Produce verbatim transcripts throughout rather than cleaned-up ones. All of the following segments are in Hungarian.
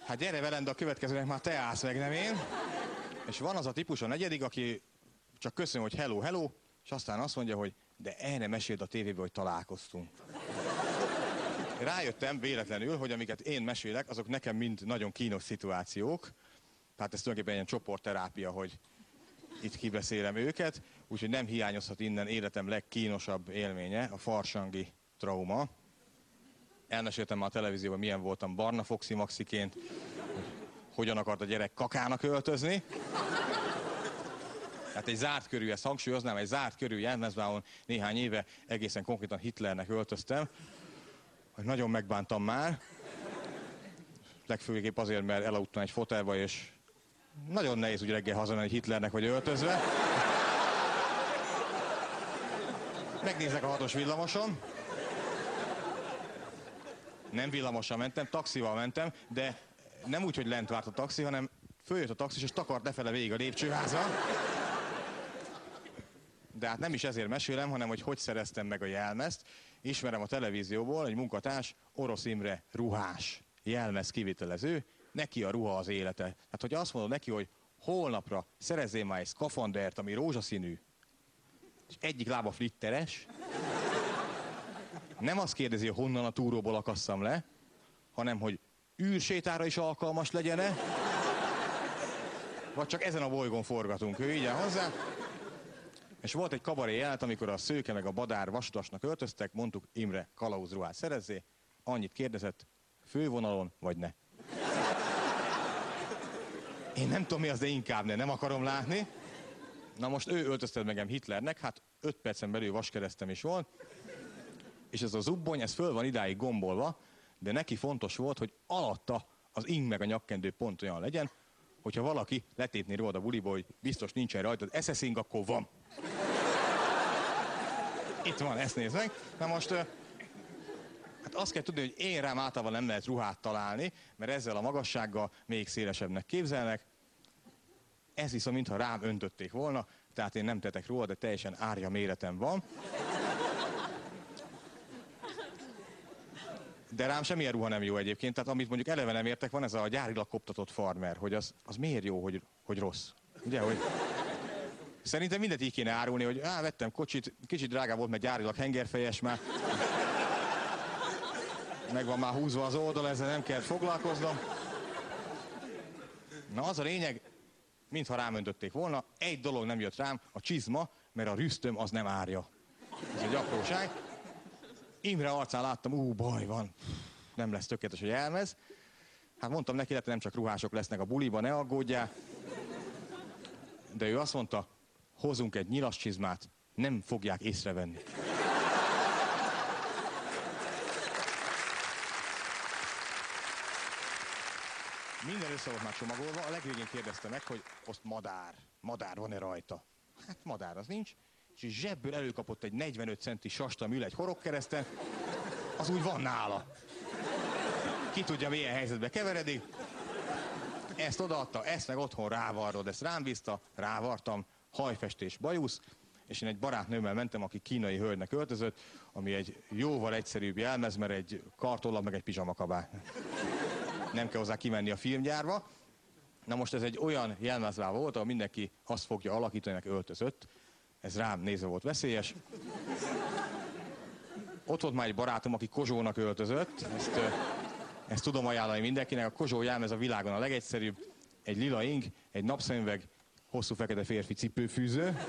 Hát gyere velem, de a következőnek már te állsz meg, nem én. És van az a típus, a negyedik, aki csak köszönöm, hogy hello, hello, és aztán azt mondja, hogy de erre meséld a tévében, hogy találkoztunk. Rájöttem véletlenül, hogy amiket én mesélek, azok nekem mind nagyon kínos szituációk. Tehát ez tulajdonképpen ilyen csoportterápia, hogy itt kibeszélem őket, úgyhogy nem hiányozhat innen életem legkínosabb élménye, a farsangi trauma. Elmeséltem már a televízióban, milyen voltam Barna Foxy Maxiként, hogy hogyan akart a gyerek kakának öltözni. Tehát egy zárt körű, ezt hangsúlyoznám, egy zárt körű jelmezbáon néhány éve egészen konkrétan Hitlernek öltöztem, hogy nagyon megbántam már. Legfőképp azért, mert elaludtam egy fotelba, és nagyon nehéz úgy reggel hazamenni, hogy Hitlernek vagy öltözve. Megnézek a hatos villamoson. Nem villamosan mentem, taxival mentem, de nem úgy, hogy lent várt a taxi, hanem följött a taxis, és takart lefele végig a lépcsőházra. De hát nem is ezért mesélem, hanem hogy hogy szereztem meg a jelmezt. Ismerem a televízióból, egy munkatárs, Orosz Imre ruhás jelmez kivitelező, neki a ruha az élete. Hát hogy azt mondod neki, hogy holnapra szerezzél már egy szkafandert, ami rózsaszínű, és egyik lába flitteres, nem azt kérdezi, hogy honnan a túróból akasszam le, hanem hogy űrsétára is alkalmas legyen-e, vagy csak ezen a bolygón forgatunk. Ő így áll hozzá. És volt egy kabaré jelenet, amikor a szőke meg a badár vasutasnak öltöztek, mondtuk, Imre, kalauzruhát szerezzé, annyit kérdezett, fővonalon vagy ne. Én nem tudom mi az, de inkább ne, nem akarom látni. Na most ő öltöztet megem Hitlernek, hát öt percen belül vaskeresztem is volt, és ez a zubbony, ez föl van idáig gombolva, de neki fontos volt, hogy alatta az ing meg a nyakkendő pont olyan legyen, hogyha valaki letépné rólad a buliból, hogy biztos nincsen rajtad es es ing, akkor van. Itt van, ezt nézd meg. Na most, hát azt kell tudni, hogy én rám általában nem lehet ruhát találni, mert ezzel a magassággal még szélesebbnek képzelnek. Ez viszont mintha rám öntötték volna, tehát én nem tetek róla, de teljesen árja méretem van. De rám semmilyen ruha nem jó egyébként, tehát amit mondjuk eleve nem értek, van ez a gyárilag koptatott farmer, hogy az, az miért jó, hogy, hogy rossz. Ugye, hogy szerintem mindent így kéne árulni, hogy á, vettem kocsit, kicsit drágább volt, mert gyárilag hengerfejes már. Meg van már húzva az oldal, ezzel nem kell foglalkoznom. Na az a lényeg, mintha rám öntötték volna, egy dolog nem jött rám, a csizma, mert a rüsztöm az nem árja. Ez egy apróság. Imre arcán láttam, ú, baj van, nem lesz tökéletes a jelmez. Hát mondtam neki, lehet, nem csak ruhások lesznek a buliba, ne aggódjál. De ő azt mondta, hozunk egy nyilas csizmát, nem fogják észrevenni. Minden össze volt már csomagolva, a legvégén kérdezte meg, hogy azt madár, madár van-e rajta? Hát madár az nincs. És zsebből előkapott egy negyvenöt centi sastamül egy horogkereszten, az úgy van nála. Ki tudja, milyen helyzetbe keveredik. Ezt odaadta, ezt meg otthon rávarrod, ezt rám bízta, rávartam, hajfestés, bajusz, és én egy barátnőmmel mentem, aki kínai hölgynek öltözött, ami egy jóval egyszerűbb jelmez, mert egy kartollap meg egy pizsamakabát. Nem kell hozzá kimenni a filmgyárba. Na most ez egy olyan jelmezvállal volt, ahol mindenki azt fogja alakítani, meg öltözött. Ez rám nézve volt veszélyes. Ott volt már egy barátom, aki kozsónak öltözött. Ezt, ezt tudom ajánlani mindenkinek. A kozsó jelmez a világon a legegyszerűbb. Egy lila ing, egy napszemüveg, hosszú fekete férfi cipőfűző.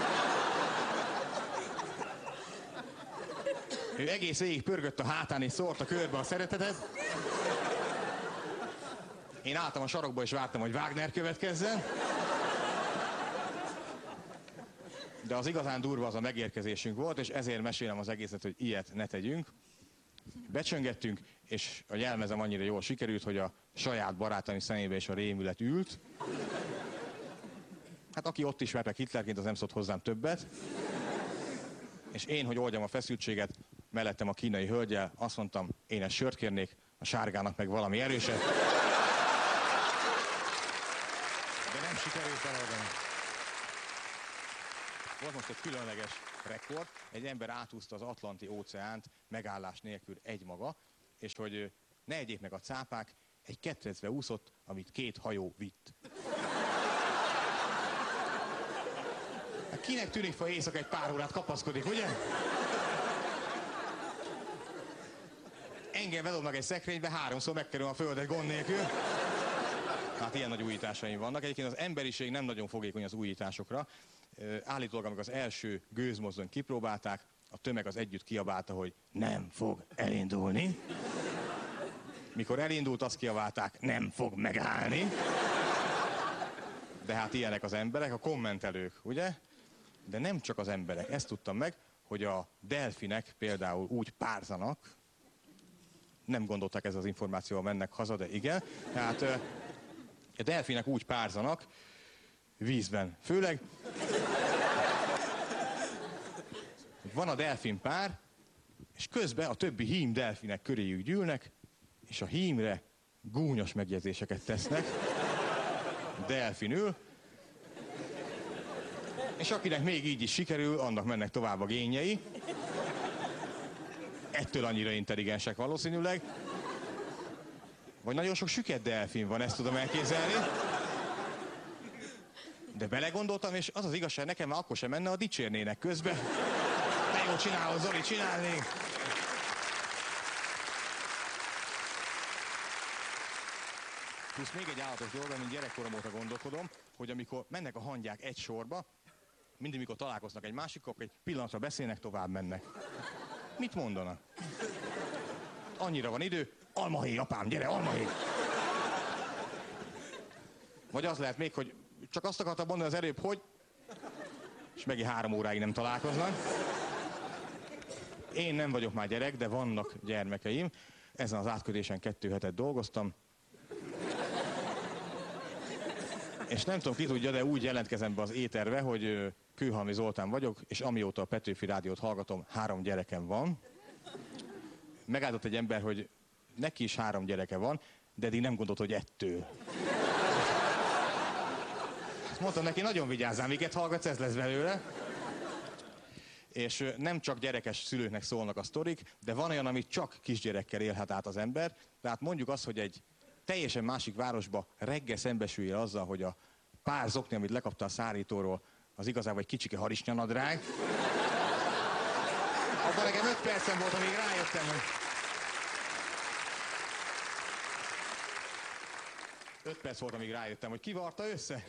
Ő egész végig pörgött a hátán és szórta körbe a szeretetet. Én álltam a sarokba és vártam, hogy Wagner következzen. De az igazán durva az a megérkezésünk volt, és ezért mesélem az egészet, hogy ilyet ne tegyünk. Becsöngettünk, és a jelmezem annyira jól sikerült, hogy a saját barátaim szemébe is a rémület ült. Hát aki ott ismertek Hitlerként, az nem szólt hozzám többet. És én, hogy oldjam a feszültséget, mellettem a kínai hölgyel, azt mondtam, én egy sört kérnék, a sárgának meg valami erőset. De nem sikerült eloldani. Volt most egy különleges rekord, egy ember átúszta az Atlanti óceánt megállás nélkül egymaga, és hogy ne egyék meg a cápák, egy ketrecbe úszott, amit két hajó vitt. Hát kinek tűnik fel éjszaka egy pár órát kapaszkodik, ugye? Engem bedobnak egy szekrénybe, háromszor megkerül a földet gond nélkül. Hát ilyen nagy újításaim vannak. Egyébként az emberiség nem nagyon fogékony az újításokra. Állítólag, amikor az első gőzmozdony kipróbálták, a tömeg az együtt kiabálta, hogy nem fog elindulni. Mikor elindult, azt kiabálták, nem fog megállni. De hát ilyenek az emberek, a kommentelők, ugye? De nem csak az emberek. Ezt tudtam meg, hogy a delfinek például úgy párzanak, nem gondoltak ez az információval mennek haza, de igen. Tehát a delfinek úgy párzanak, vízben főleg. Van a delfin pár, és közben a többi hím delfinek köréjük gyűlnek, és a hímre gúnyos megjegyzéseket tesznek. Delfinül. És akinek még így is sikerül, annak mennek tovább a génjei. Ettől annyira intelligensek valószínűleg. Vagy nagyon sok süket delfin van, ezt tudom elképzelni. De belegondoltam, és az az igazság, nekem már akkor sem menne, ha dicsérnének közben. De jó csinálod, Zoli, csinálnék. Plusz még egy állatos dolog, amit gyerekkorom óta gondolkodom, hogy amikor mennek a hangyák egy sorba, mindig, mikor találkoznak egy másikkal, egy pillanatra beszélnek, tovább mennek. Mit mondanak? Annyira van idő, almahéj, apám, gyere, almahéj! Vagy az lehet még, hogy csak azt akartam mondani az előbb, hogy... És megint három óráig nem találkoznak. Én nem vagyok már gyerek, de vannak gyermekeim. Ezen az átkötésen kettő hetet dolgoztam. És nem tudom, ki tudja, de úgy jelentkezem be az éterbe, hogy Kőhalmi Zoltán vagyok, és amióta a Petőfi Rádiót hallgatom, három gyerekem van. Megáldott egy ember, hogy neki is három gyereke van, de eddig nem gondolt, hogy ettől. Mondtam neki, nagyon vigyázzál, miket hallgatsz, ez lesz belőle. És nem csak gyerekes szülőknek szólnak a sztorik, de van olyan, amit csak kisgyerekkel élhet át az ember. Tehát mondjuk azt, hogy egy teljesen másik városba reggel szembesüljél azzal, hogy a pár zokni, amit lekapta a szárítóról, az igazából egy kicsike harisnyanadrág. Abban nekem öt percem volt, amíg rájöttem, hogy... Öt perc volt, amíg rájöttem, hogy ki varta össze.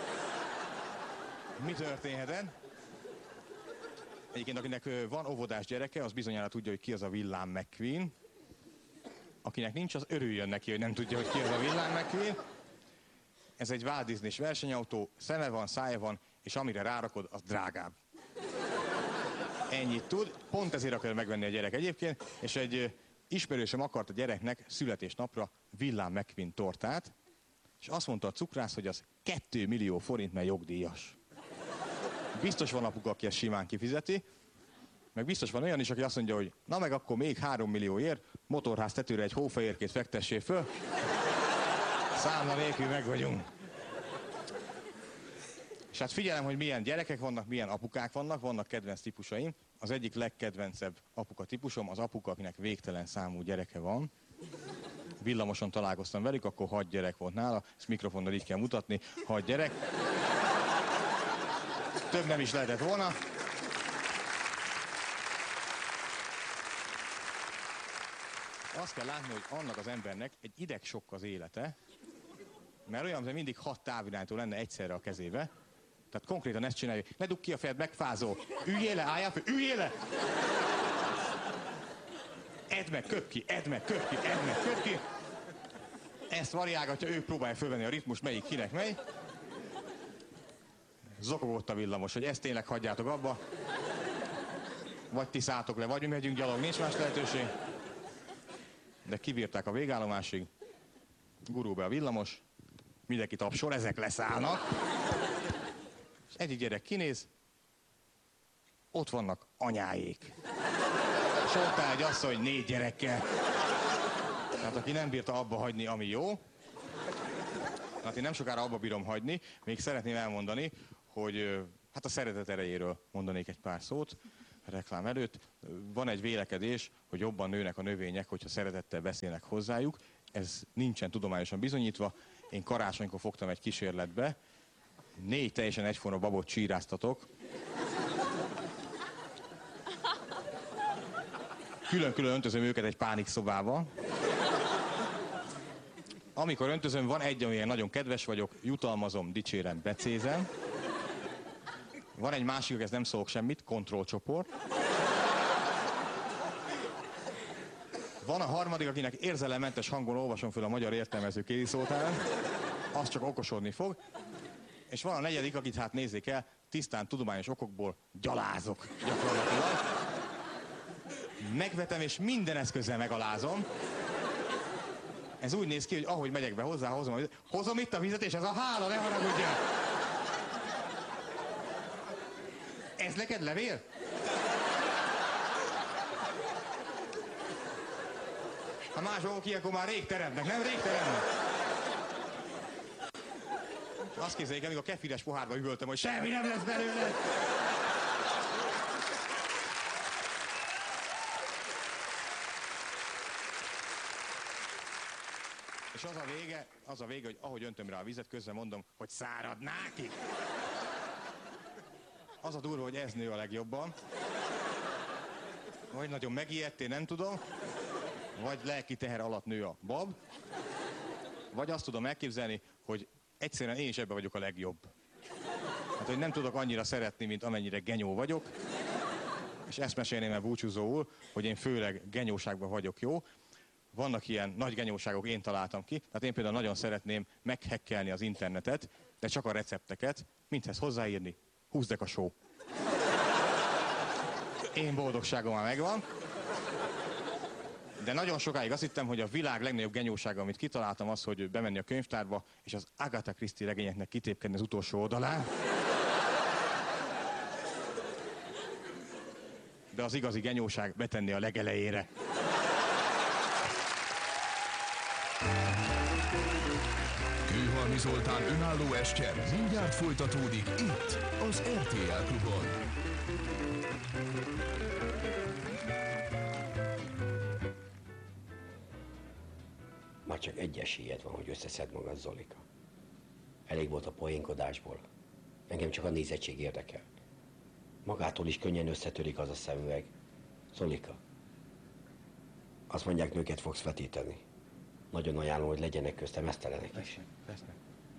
Mi történhetett? Egyébként, akinek van óvodás gyereke, az bizonyára tudja, hogy ki az a Villám McQueen. Akinek nincs, az örüljön neki, hogy nem tudja, hogy ki az a Villám McQueen. Ez egy Walt Disney-s versenyautó, szeme van, szája van, és amire rárakod, az drágább. Ennyit tud, pont ezért akar megvenni a gyerek egyébként, és egy ismerősöm akart a gyereknek születésnapra Villám McQueen tortát, és azt mondta a cukrász, hogy az két millió forint, mert jogdíjas. Biztos van apuka, aki ezt simán kifizeti, meg biztos van olyan is, aki azt mondja, hogy na meg akkor még három millióért motorház tetőre egy hófehérkét fektessél föl, számla nélkül meg vagyunk. És hát figyelem, hogy milyen gyerekek vannak, milyen apukák vannak, vannak kedvenc típusaim. Az egyik legkedvencebb apuka típusom az apuka, akinek végtelen számú gyereke van. Villamoson találkoztam velük, akkor hat gyerek volt nála, ezt mikrofonnal így kell mutatni, hat gyerek. Több nem is lehetett volna. Azt kell látni, hogy annak az embernek egy idegsokk az élete, mert olyan, hogy mindig hat távirányító lenne egyszerre a kezébe. Tehát konkrétan ezt csinálja, ne dugd ki a fejed, megfázol. Üljél le, álljál fel, üljél le! Edd meg, köp ki, edd meg, köp ki, edd meg, köp ki. Ezt variálgatja, ő próbálja fölvenni a ritmus, melyik kinek megy. Zokogott a villamos, hogy ezt tényleg hagyjátok abba. Vagy ti szálltok le, vagy mi megyünk gyalog, nincs más lehetőség. De kibírták a végállomásig. Gurul be a villamos. Mindenki tapsol, ezek leszállnak. És egyik gyerek kinéz. Ott vannak anyáék. És ott áll egy asszony négy gyerekkel. Tehát aki nem bírta abba hagyni, ami jó. Hát én nem sokára abba bírom hagyni. Még szeretném elmondani, hogy hát a szeretet erejéről mondanék egy pár szót reklám előtt. Van egy vélekedés, hogy jobban nőnek a növények, hogyha szeretettel beszélnek hozzájuk. Ez nincsen tudományosan bizonyítva. Én karácsonykor fogtam egy kísérletbe, négy teljesen egyforma babot csíráztatok. Külön-külön öntözöm őket egy pánikszobába. Amikor öntözöm, van egy, amilyen nagyon kedves vagyok, jutalmazom, dicsérem, becézem. Van egy másik, aki ezt nem szólok semmit, kontrollcsoport. Van a harmadik, akinek érzelemmentes hangon olvasom föl a magyar értelmező kéziszótárán, az csak okosodni fog. És van a negyedik, akit hát nézzék el, tisztán tudományos okokból gyalázok gyakorlatilag. Megvetem és minden eszközzel megalázom. Ez úgy néz ki, hogy ahogy megyek be hozzá, hozom a vizet. Hozom itt a vizet, és ez a hála, ne haragudjál! Ez neked levél? Ha más dolgok ilyenkor már rég teremnek, nem? Rég teremnek. Azt képzeljék el, amikor a kefires pohárba üvöltem, hogy semmi nem lesz belőle. És az a vége, az a vége, hogy ahogy öntöm rá a vizet, közben mondom, hogy száradnák ki. Az a durva, hogy ez nő a legjobban. Vagy nagyon megijedtél, nem tudom. Vagy lelki teher alatt nő a bab. Vagy azt tudom elképzelni, hogy egyszerűen én is ebben vagyok a legjobb. Hát, hogy nem tudok annyira szeretni, mint amennyire genyó vagyok. És ezt mesélném el búcsúzóul, hogy én főleg genyóságban vagyok jó. Vannak ilyen nagy genyóságok, én találtam ki. Tehát én például nagyon szeretném meghekkelni az internetet, de csak a recepteket, mindhez hozzáírni, húzdek a só. Én boldogságom már megvan. De nagyon sokáig azt hittem, hogy a világ legnagyobb genyósága, amit kitaláltam, az, hogy bemenni a könyvtárba, és az Agatha Christie regényeknek kitépkedni az utolsó oldalán. De az igazi genyóság betenni a legelejére. Kőhalmi Zoltán önálló estje mindjárt folytatódik itt, az er té el Klubon. Már csak egy esélyed van, hogy összeszed magad, Zolika. Elég volt a poénkodásból. Engem csak a nézettség érdekel. Magától is könnyen összetörik az a szemüveg. Zolika, azt mondják, nőket fogsz vetíteni. Nagyon ajánlom, hogy legyenek köztem esztelenek is. Lesznek.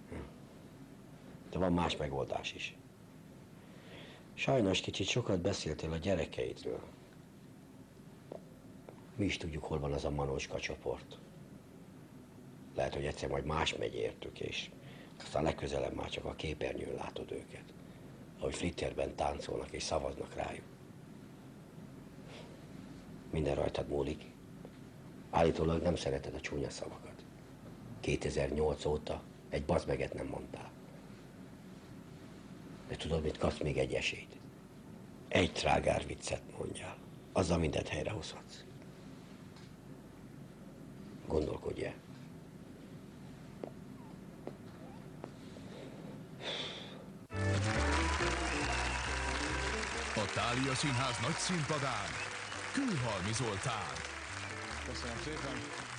De van más megoldás is. Sajnos kicsit sokat beszéltél a gyerekeidről. Mi is tudjuk, hol van az a Manócska csoport. Lehet, hogy egyszer majd más megy értük, és aztán legközelebb már csak a képernyőn látod őket. Ahogy flitterben táncolnak és szavaznak rájuk. Minden rajtad múlik. Állítólag nem szereted a csúnya szavakat. kétezer-nyolc óta egy bazmeget nem mondtál. De tudod, mit kapsz? Még egy esélyt. Egy trágár viccet mondjál. Azzal mindent helyrehozhatsz. Gondolkodj el. A Thália Színház nagy színpadán Kőhalmi Zoltán. Köszönöm szépen.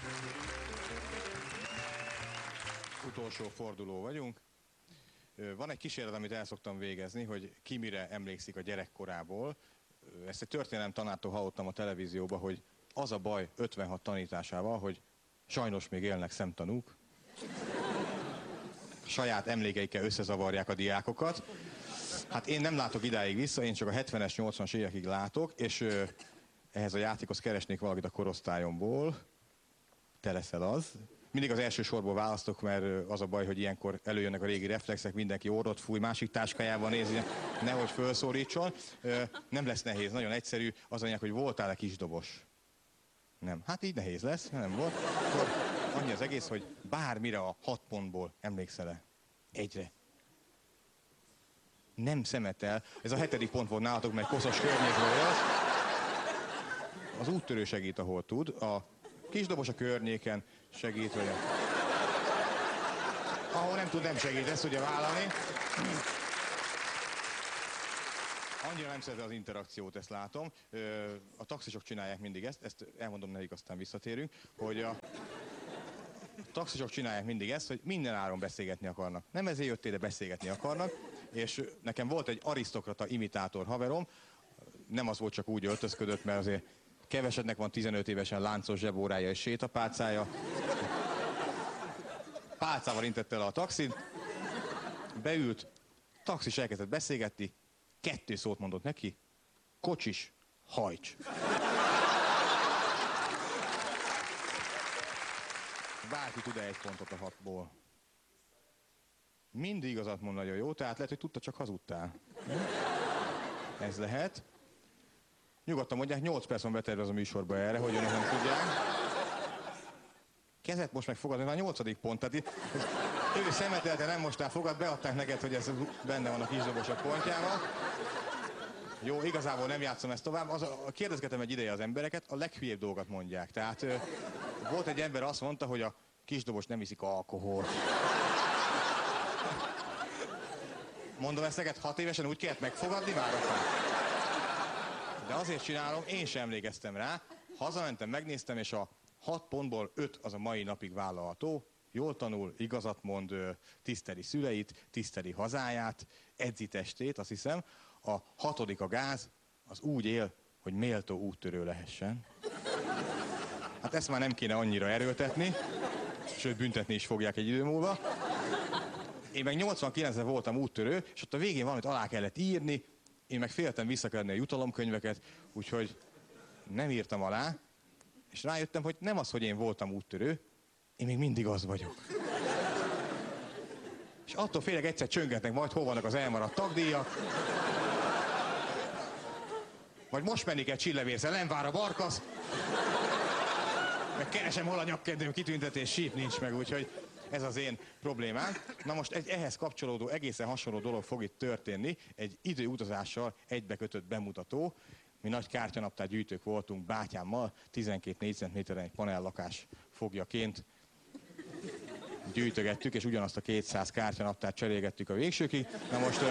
Utolsó forduló vagyunk. Van egy kísérlet, amit el szoktam végezni, hogy ki mire emlékszik a gyerekkorából. Ezt egy történelem tanártól hallottam a televízióban, hogy az a baj ötvenhat tanításával, hogy sajnos még élnek szemtanúk. Saját emlékeikkel összezavarják a diákokat. Hát én nem látok idáig vissza, én csak a hetvenes, nyolcvanas évekig látok, és ö, ehhez a játékhoz keresnék valakit a korosztályomból. Te leszel az. Mindig az első sorból választok, mert az a baj, hogy ilyenkor előjönnek a régi reflexek, mindenki orrot fúj, másik táskájában nézi, nehogy felszólítson. Ö, nem lesz nehéz, nagyon egyszerű. Az mondják, hogy voltál-e kisdobos? Nem. Hát így nehéz lesz, nem volt. Akkor annyi az egész, hogy bármire a hat pontból emlékszel-e? Egyre. Nem szemetel. Ez a hetedik pont volt nálatok, mert koszos környékről jössz. Az úttörő segít, ahol tud. A kisdobos a környéken segít, vagy a... ahol nem tud, nem segít, ezt tudja vállalni. Annyira nem szeretem az interakciót, ezt látom. A taxisok csinálják mindig ezt, ezt elmondom nekik, aztán visszatérünk, hogy a... taxisok csinálják mindig ezt, hogy minden áron beszélgetni akarnak. Nem ezért jöttél, de beszélgetni akarnak. És nekem volt egy arisztokrata imitátor haverom, nem az volt, csak úgy öltözködött, mert azért kevesednek van tizenöt évesen láncos zsebórája és sétapálcája. Pálcával intett el a taxit, beült, taxis elkezdett beszélgetni, kettő szót mondott neki, kocsis, hajts. Bárki tud-e egy pontot a hatból? Mindig igazat mond, nagyon jó, tehát lehet, hogy tudta, csak hazudtál. Ez lehet. Nyugodtan mondják, nyolc perc van beterve az a műsorba erre, hogy önök nem tudják. Kezet most megfogadni, már a nyolcadik pont. Tehát ő szemetelte, nem mostál fogad, beadták neked, hogy ez benne van a kisdobosok pontjával. Jó, igazából nem játszom ezt tovább. Az a, kérdezgetem egy ideje az embereket, a leghülyébb dolgokat mondják. Tehát volt egy ember, azt mondta, hogy a kisdobos nem iszik alkoholt. Mondom ezt neked, hat évesen úgy kellett megfogadni, várok. De azért csinálom, én sem emlékeztem rá. Hazamentem, megnéztem, és a hat pontból öt az a mai napig vállalható. Jól tanul, igazat mond, tiszteli szüleit, tiszteli hazáját, edzi testét, azt hiszem. A hatodik a gáz, az úgy él, hogy méltó úttörő lehessen. Hát ezt már nem kéne annyira erőltetni, sőt büntetni is fogják egy idő múlva. Én meg nyolcvankilencben voltam úttörő, és ott a végén valamit alá kellett írni, én meg féltem visszakerülni a jutalomkönyveket, úgyhogy nem írtam alá, és rájöttem, hogy nem az, hogy én voltam úttörő, én még mindig az vagyok. És attól félek, egyszer csöngetnek majd, hol vannak az elmaradt tagdíjak. Vagy most menni kell Csillevérzel, nem vár a barkasz. Meg keresem, hol a nyakkendőm kitüntetés, síp nincs meg, úgyhogy ez az én problémám. Na most egy ehhez kapcsolódó, egészen hasonló dolog fog itt történni. Egy időutazással egybekötött bemutató. Mi nagy kártyanaptár gyűjtők voltunk bátyámmal, tizenkét négyzetméteren egy panellakás fogjaként gyűjtögettük, és ugyanazt a kétszáz kártyanaptárt cserélgettük a végsőkig. Na most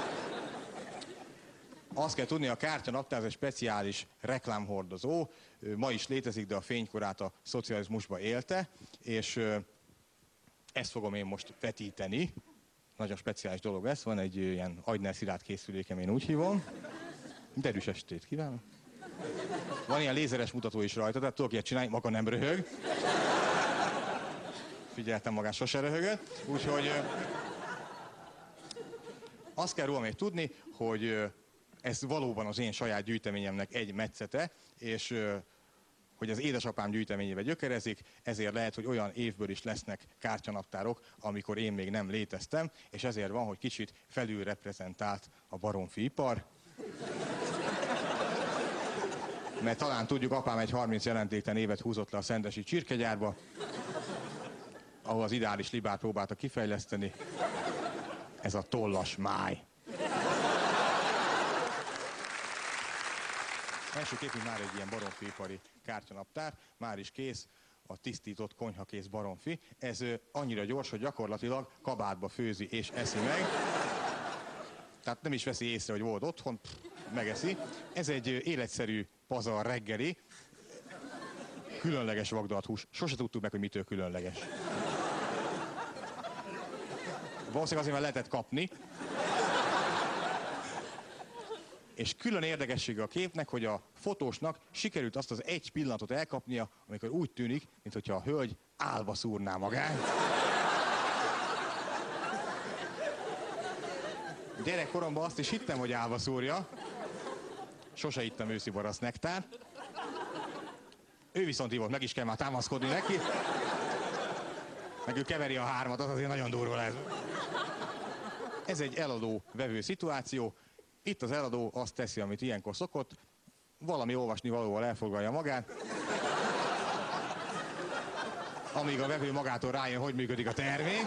azt kell tudni, a kártyanaptár az egy speciális reklámhordozó. Ma is létezik, de a fénykorát a szocializmusba élte, és ezt fogom én most vetíteni. Nagyon speciális dolog lesz, van egy ilyen Agyner Szilárd készülékem, én úgy hívom. Derűs estét kívánok. Van ilyen lézeres mutató is rajta, tehát tudok ilyet csinálni, maga nem röhög. Figyeltem, magát sose röhögött. Úgyhogy azt kell róla még tudni, hogy ez valóban az én saját gyűjteményemnek egy metszete, és hogy az édesapám gyűjteményébe gyökerezik, ezért lehet, hogy olyan évből is lesznek kártyanaptárok, amikor én még nem léteztem, és ezért van, hogy kicsit felül reprezentált a baromfi ipar. Mert talán tudjuk, apám egy harminc jelentéktelen évet húzott le a szentesi csirkegyárba, ahol az ideális libát próbálta kifejleszteni. Ez a tollas máj. Első képünk már egy ilyen baromfiipari kártyanaptár, már is kész, a tisztított konyhakész baromfi. Ez ö, annyira gyors, hogy gyakorlatilag kabátba főzi és eszi meg. Tehát nem is veszi észre, hogy volt otthon, pff, megeszi. Ez egy ö, életszerű pazar reggeli, különleges vagdalathús. Sose tudtuk meg, hogy mitől különleges. Valószínűleg azért, mert lehetett kapni. És külön érdekessége a képnek, hogy a fotósnak sikerült azt az egy pillanatot elkapnia, amikor úgy tűnik, mintha a hölgy állva szúrná magát. Gyerekkoromban azt is hittem, hogy állva szúrja. Sose ittam őszi barasz nektár. Ő viszont ivott, meg is kell már támaszkodni neki. Meg ő keveri a hármat, az azért nagyon durva lesz. Ez egy eladó-vevő szituáció. Itt az eladó azt teszi, amit ilyenkor szokott, valami olvasni valóval elfoglalja magát, amíg a vevő magától rájön, hogy működik a termék.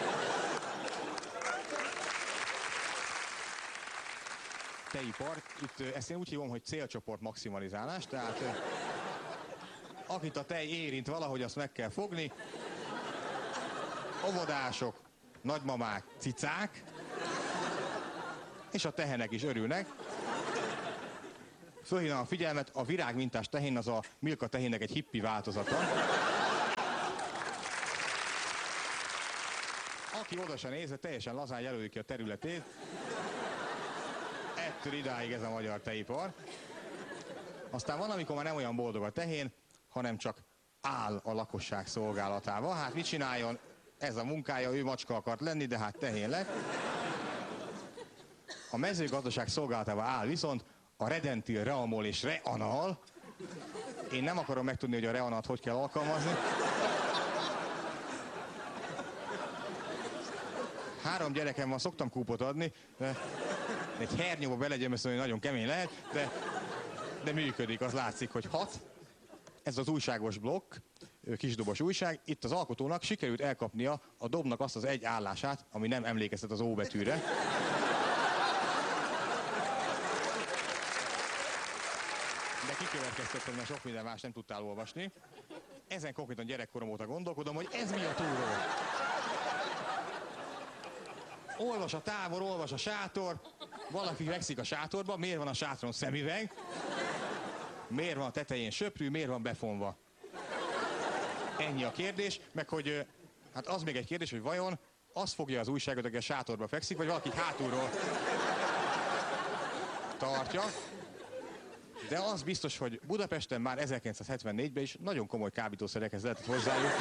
Tejipar, itt ezt én úgy hívom, hogy célcsoport maximalizálás, tehát akit a tej érint valahogy, azt meg kell fogni. Óvodások, nagymamák, cicák, és a tehenek is örülnek. Fölhívnám a figyelmet, a virágmintás tehén az a Milka tehénnek egy hippi változata. Aki oda se nézze, teljesen lazán jelöli ki a területét. Ettől idáig ez a magyar tejipar. Aztán van, amikor már nem olyan boldog a tehén, hanem csak áll a lakosság szolgálatával. Hát mit csináljon? Ez a munkája, ő macska akart lenni, de hát tehén lett. A mezőgazdaság szolgálatában áll viszont a Redentil, Reamol és Reanal. Én nem akarom megtudni, hogy a Reanalt hogy kell alkalmazni. Három gyerekem van, szoktam kúpot adni, de egy hernyóba belegyömöszölni nagyon kemény lehet, de, de működik, az látszik, hogy hat. Ez az újságos blokk, kisdobos újság. Itt az alkotónak sikerült elkapnia a dobnak azt az egy állását, ami nem emlékeztet az O betűre. De kikövetkeztettem, mert sok minden más nem tudtál olvasni. Ezen konkrétan gyerekkorom óta gondolkodom, hogy ez mi a túró. Olvas a tábor, olvas a sátor, valaki fekszik a sátorba, miért van a sátron szemüveg, miért van a tetején söprű, miért van befonva. Ennyi a kérdés, meg hogy, hát az még egy kérdés, hogy vajon az fogja az újságot, aki a sátorba fekszik, vagy valaki hátulról tartja. De az biztos, hogy Budapesten már ezerkilencszázhetvennégyben is nagyon komoly kábítószerekhez lehetett hozzájutni.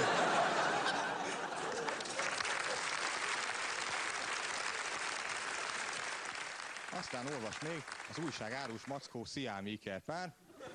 Aztán olvas még az újság árus mackó Sziámi ikerpár,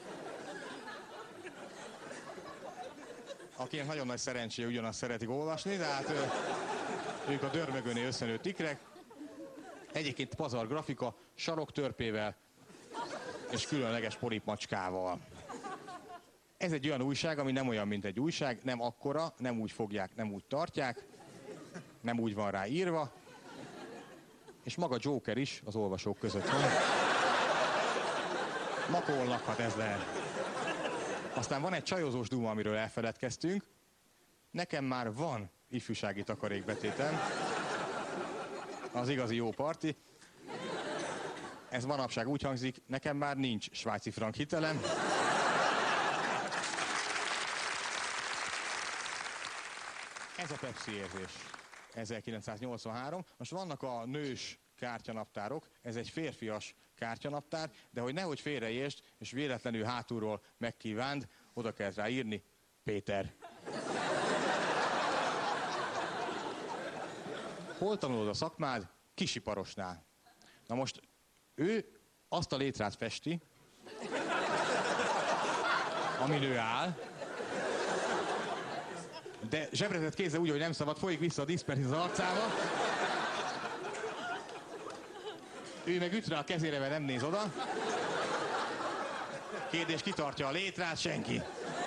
akinek nagyon nagy szerencséje, ugyanazt szeretik olvasni, de hát ő, ők a dörmögőnél összenőtt ikrek. Egyébként pazar grafika, saroktörpével és különleges polipmacskával. Ez egy olyan újság, ami nem olyan, mint egy újság, nem akkora, nem úgy fogják, nem úgy tartják, nem úgy van rá írva, és maga Joker is az olvasók között van. Makolnak, hát ez lehet. Aztán van egy csajozós duma, amiről elfeledkeztünk. Nekem már van ifjúsági takarékbetétem. Az igazi jó parti. Ez manapság úgy hangzik, nekem már nincs svájci frank hitelem. Ez a Pepsi érzés. ezerkilencszáznyolcvanhárom. Most vannak a nős kártyanaptárok, ez egy férfias kártyanaptár, de hogy nehogy félreértsd, és véletlenül hátulról megkívánd, oda kell rá írni Péter. Hol tanulod a szakmád? Kisiparosnál. Na most ő azt a létrát festi, amin ő áll, de zsebretett kézzel úgy, hogy nem szabad, folyik vissza a diszperhiz az arcába. Ő meg üt rá a kezére, mert nem néz oda. Kérdés, ki tartja a létrát? Senki.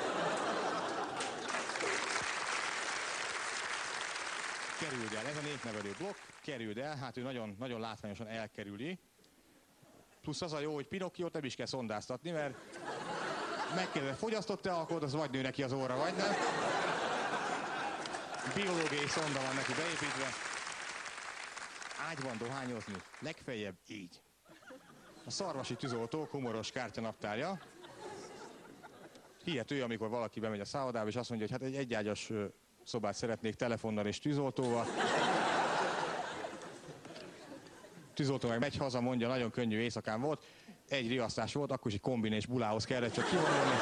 Kerüld el, ez a népnevelő blokk, kerüld el, hát ő nagyon, nagyon látványosan elkerüli. Plusz az a jó, hogy Pinokkiót nem is kell szondáztatni, mert megkérdez, fogyasztott-e alkoholt, az vagy nő neki az óra, vagy nem. Biológiai szonda van neki beépítve. Ágyban dohányozni, legfeljebb így. A szarvasi tűzoltó komoros kártyanaptárja. Hihető, amikor valaki bemegy a szállodába, és azt mondja, hogy hát egy egyágyas szobát szeretnék telefonnal és tűzoltóval. Tűzoltó meg megy haza, mondja, nagyon könnyű éjszakán volt. Egy riasztás volt, akkor is egy kombin és bulához kellett csak kivonulni.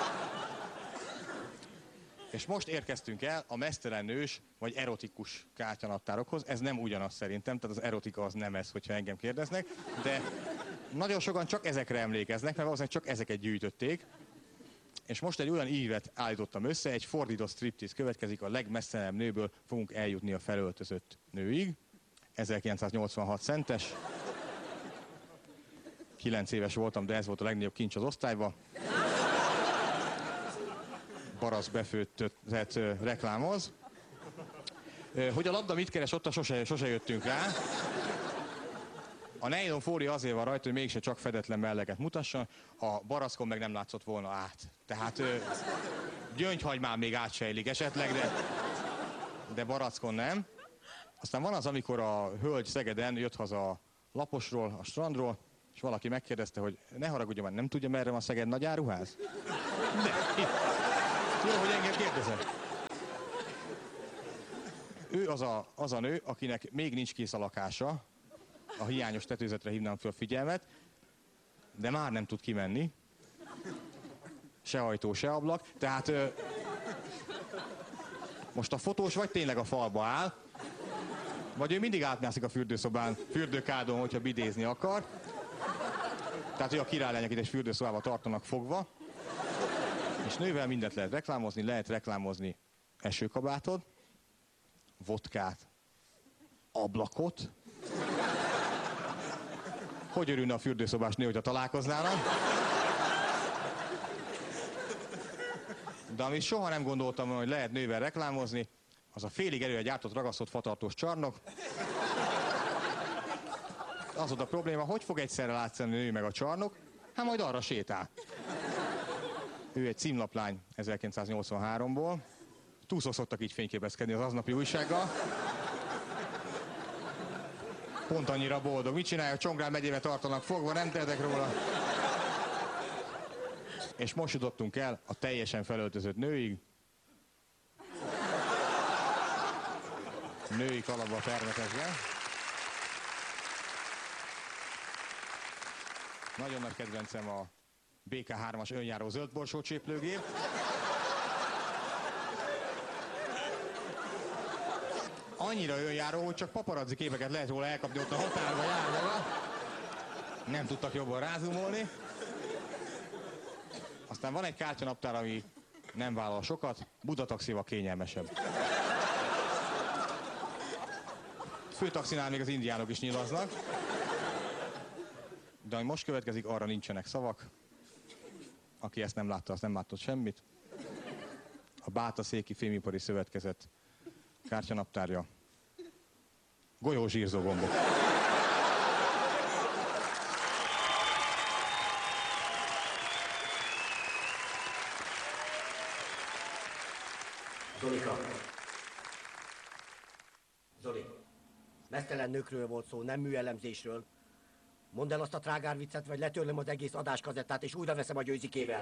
És most érkeztünk el a meztelen nős vagy erotikus kártyanaptárokhoz. Ez nem ugyanaz szerintem, tehát az erotika az nem ez, hogyha engem kérdeznek, de nagyon sokan csak ezekre emlékeznek, mert valószínűleg csak ezeket gyűjtötték. És most egy olyan ívet állítottam össze, egy fordított striptease következik, a legmesszenebb nőből fogunk eljutni a felöltözött nőig. ezerkilencszáznyolcvanhat centes. Kilenc éves voltam, de ez volt a legnagyobb kincs az osztályban. Barasz befőttet reklámoz. Hogy a labda mit keres, ott sose, sose jöttünk rá. A nylon fólia azért van rajta, hogy mégse csak fedetlen melleket mutasson, a barackon meg nem látszott volna át. Tehát gyöngyhagymán még átsejlik esetleg, de, de barackon nem. Aztán van az, amikor a hölgy Szegeden jött haza a Laposról, a strandról, és valaki megkérdezte, hogy ne haragudjon, már nem tudja, merre van Szeged nagy áruház? De, jó, hogy engem kérdezett. ő az a, az a nő, akinek még nincs kész a lakása, a hiányos tetőzetre hívnám fel a figyelmet, de már nem tud kimenni. Se ajtó, se ablak. Tehát ö, most a fotós vagy tényleg a falba áll, vagy ő mindig átmászik a fürdőszobán, fürdőkádon, hogyha bidézni akar. Tehát ő a királylány, akit egy fürdőszobába tartanak fogva. És nővel mindent lehet reklámozni, lehet reklámozni esőkabátod, vodkát, ablakot. Hogy örülne a fürdőszobás nő, hogyha találkoznának? De amit soha nem gondoltam, hogy lehet nővel reklámozni, az a félig előre gyártott ragasztott fatartós csarnok. Az volt a probléma, hogy fog egyszerre látszani a nő meg a csarnok? Hát majd arra sétál. Ő egy címlaplány ezerkilencszáznyolcvanháromból. Túlszor szoktak így fényképezkedni az aznapi újsággal. Pont annyira boldog. Mit csinálja? Csongrád megyébe tartanak fogva, nem tehetek róla. És most jutottunk el a teljesen felöltözött nőig. Női kalapba permetesbe. Nagyon nagy kedvencem a bé ká hármas önjáró zöldborsó cséplőgép. Annyira önjáró, hogy csak paparazzi képeket lehet róla elkapni ott a határba járva. Nem tudtak jobban rázumolni. Aztán van egy kártyanaptár, ami nem vállal sokat, Budataxival kényelmesebb. Főtaxinál még az indiánok is nyilaznak. De ami most következik, arra nincsenek szavak. Aki ezt nem látta, az nem látott semmit. A Bátaszéki Fémipari Szövetkezet kártyanaptárja. Golyózsírzó gombok. Zolika. Zoli. Mesztelen nőkről volt szó, nem műelemzésről. Mondd el azt a trágárviccet, vagy letörlöm az egész adáskazettát, és újra veszem a győzikével.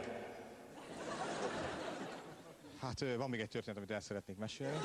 Hát van még egy történet, amit el szeretnék mesélni.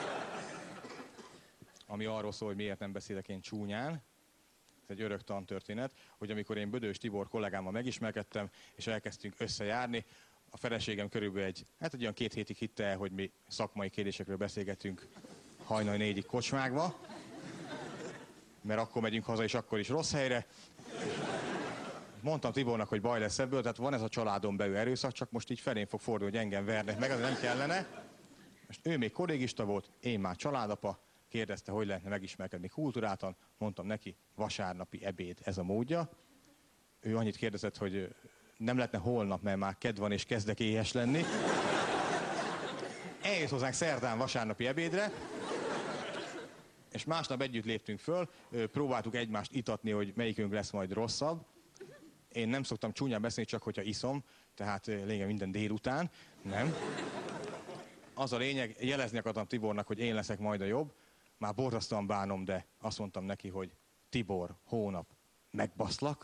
Ami arról szól, hogy miért nem beszélek én csúnyán. Ez egy örök tantörténet, hogy amikor én Bödös Tibor kollégámmal megismerkedtem, és elkezdtünk összejárni, a feleségem körülbelül egy, hát egy olyan két hétig hitte el, hogy mi szakmai kérdésekről beszélgetünk hajnal négyig kocsmákba, mert akkor megyünk haza, és akkor is rossz helyre. Mondtam Tibornak, hogy baj lesz ebből, tehát van ez a családon belül erőszak, csak most így felén fog fordulni, hogy engem vernek meg, az nem kellene. Most ő még kollégista volt, én már családapa, kérdezte, hogy lehetne megismerkedni kultúráltan, mondtam neki, vasárnapi ebéd, ez a módja. Ő annyit kérdezett, hogy nem lehetne holnap, mert már kedv van és kezdek éhes lenni. Eljött hozzánk szerdán vasárnapi ebédre, és másnap együtt léptünk föl, próbáltuk egymást itatni, hogy melyikünk lesz majd rosszabb. Én nem szoktam csúnyán beszélni, csak hogyha iszom, tehát lényeg minden délután, nem. Az a lényeg, jelezni akartam Tibornak, hogy én leszek majd a jobb. Már borzasztóan bánom, de azt mondtam neki, hogy Tibor, hónap, megbaszlak.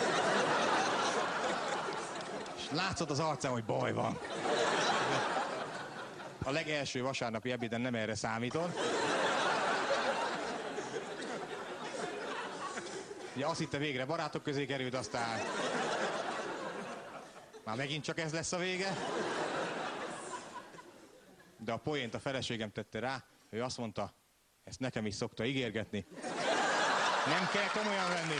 És látszott az arcán, hogy baj van. A legelső vasárnapi ebéden nem erre számított. Ugye azt hitte végre barátok közé került, aztán már megint csak ez lesz a vége. De a poént a feleségem tette rá, ő azt mondta, ezt nekem is szokta ígérgetni. Nem kell komolyan venni.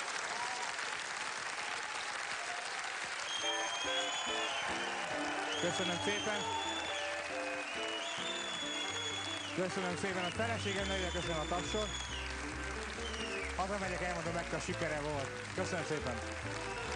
Köszönöm szépen. Köszönöm szépen a feleségem nevében, köszönöm a tapsot. Hazamegyek, elmondom, mekkora sikere volt. Köszönöm szépen.